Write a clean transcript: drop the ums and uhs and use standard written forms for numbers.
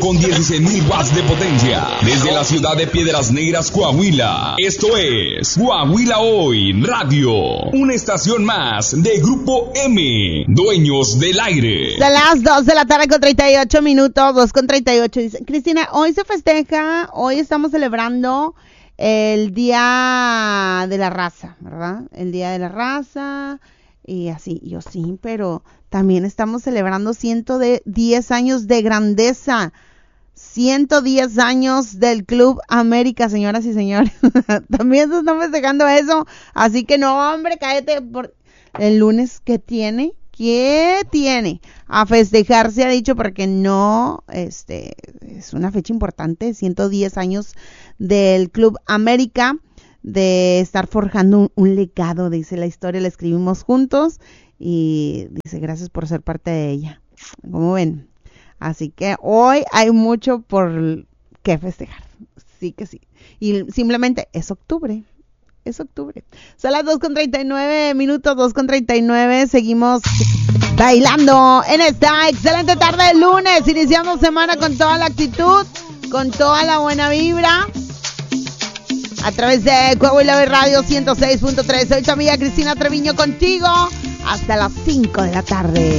con 16,000 watts de potencia, desde la ciudad de Piedras Negras, Coahuila. Esto es Coahuila Hoy Radio, una estación más de Grupo M, dueños del aire. De las 2 de la tarde con 38 minutos, 2 con 38. Dice Cristina, hoy se festeja, hoy estamos celebrando el Día de la Raza, ¿verdad? El Día de la Raza y así, yo sí, pero también estamos celebrando 110 años de grandeza. 110 años del Club América, señoras y señores. También se están festejando eso. Así que no, hombre, cállate por el lunes. ¿Qué tiene? A festejar se ha dicho porque no, es una fecha importante. 110 años del Club América, de estar forjando un legado, dice la historia, la escribimos juntos. Y dice, gracias por ser parte de ella. ¿Cómo ven? Así que hoy hay mucho por qué festejar. Sí que sí. Y simplemente es octubre. Son las 2:39 minutos, 2:39. Seguimos bailando en esta excelente tarde de lunes. Iniciando semana con toda la actitud, con toda la buena vibra. A través de Coahuila Hoy Radio 106.3. Soy tu amiga Cristina Treviño contigo hasta las 5 de la tarde.